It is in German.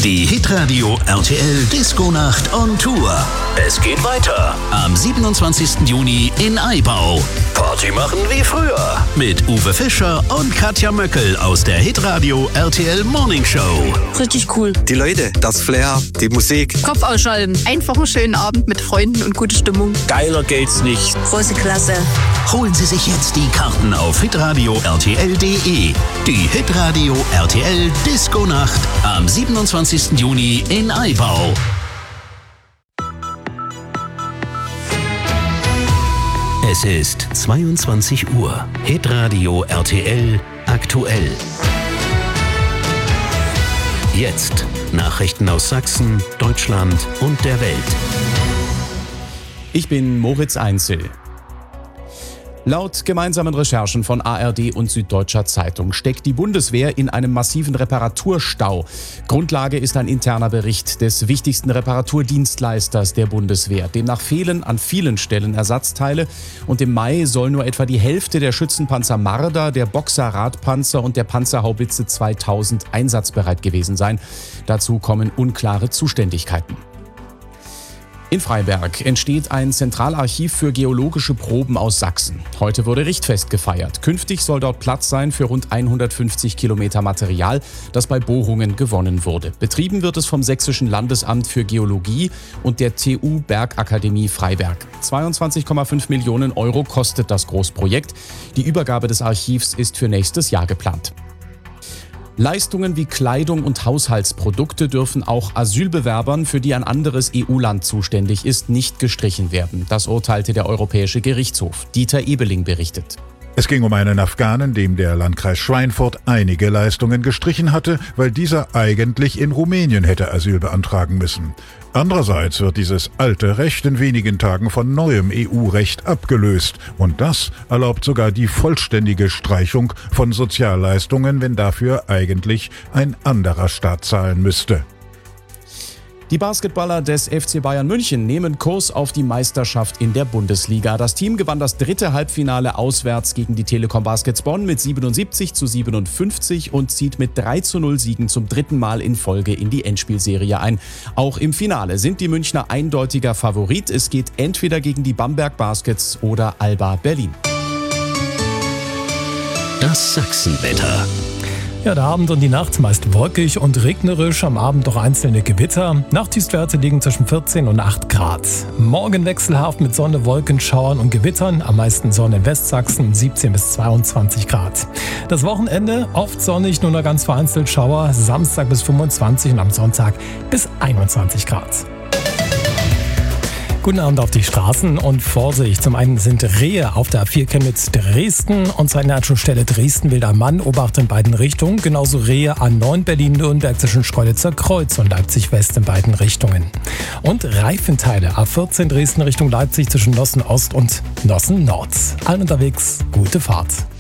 Die Hitradio RTL Disco-Nacht on Tour. Es geht weiter am 27. Juni in Aibau. Party machen wie früher mit Uwe Fischer und Katja Möckel aus der Hitradio RTL Morning Show. Richtig cool. Die Leute, das Flair, die Musik. Kopf ausschalten. Einfach einen schönen Abend mit Freunden und gute Stimmung. Geiler geht's nicht. Große Klasse. Holen Sie sich jetzt die Karten auf hitradio rtl.de. Die Hitradio RTL Disco-Nacht am 27. Juni in Aibau. Es ist 22 Uhr. Hitradio RTL aktuell. Jetzt Nachrichten aus Sachsen, Deutschland und der Welt. Ich bin Moritz Einzel. Laut gemeinsamen Recherchen von ARD und Süddeutscher Zeitung steckt die Bundeswehr in einem massiven Reparaturstau. Grundlage ist ein interner Bericht des wichtigsten Reparaturdienstleisters der Bundeswehr. Demnach fehlen an vielen Stellen Ersatzteile und im Mai soll nur etwa die Hälfte der Schützenpanzer Marder, der Boxer-Radpanzer und der Panzerhaubitze 2000 einsatzbereit gewesen sein. Dazu kommen unklare Zuständigkeiten. In Freiberg entsteht ein Zentralarchiv für geologische Proben aus Sachsen. Heute wurde Richtfest gefeiert. Künftig soll dort Platz sein für rund 150 Kilometer Material, das bei Bohrungen gewonnen wurde. Betrieben wird es vom Sächsischen Landesamt für Geologie und der TU Bergakademie Freiberg. 22,5 Millionen Euro kostet das Großprojekt. Die Übergabe des Archivs ist für nächstes Jahr geplant. Leistungen wie Kleidung und Haushaltsprodukte dürfen auch Asylbewerbern, für die ein anderes EU-Land zuständig ist, nicht gestrichen werden. Das urteilte der Europäische Gerichtshof. Dieter Ebeling berichtet. Es ging um einen Afghanen, dem der Landkreis Schweinfurt einige Leistungen gestrichen hatte, weil dieser eigentlich in Rumänien hätte Asyl beantragen müssen. Andererseits wird dieses alte Recht in wenigen Tagen von neuem EU-Recht abgelöst. Und das erlaubt sogar die vollständige Streichung von Sozialleistungen, wenn dafür eigentlich ein anderer Staat zahlen müsste. Die Basketballer des FC Bayern München nehmen Kurs auf die Meisterschaft in der Bundesliga. Das Team gewann das dritte Halbfinale auswärts gegen die Telekom Baskets Bonn mit 77-57 und zieht mit 3:0 Siegen zum dritten Mal in Folge in die Endspielserie ein. Auch im Finale sind die Münchner eindeutiger Favorit. Es geht entweder gegen die Bamberg Baskets oder Alba Berlin. Das Sachsenwetter. Ja, der Abend und die Nacht meist wolkig und regnerisch, am Abend doch einzelne Gewitter. Nachtiefstwerte liegen zwischen 14 und 8 Grad. Morgen wechselhaft mit Sonne, Wolkenschauern und Gewittern, am meisten Sonne in Westsachsen, 17 bis 22 Grad. Das Wochenende oft sonnig, nur noch ganz vereinzelt Schauer, Samstag bis 25 und am Sonntag bis 21 Grad. Guten Abend auf die Straßen und Vorsicht. Zum einen sind Rehe auf der A4 Chemnitz-Dresden und zur Stelle Dresden-Wilder Mann, Obacht in beiden Richtungen. Genauso Rehe A9 Berlin-Nürnberg zwischen Schkeuditzer Kreuz und Leipzig-West in beiden Richtungen. Und Reifenteile A14 Dresden Richtung Leipzig zwischen Nossen Ost und Nossen Nord. Allen unterwegs, gute Fahrt.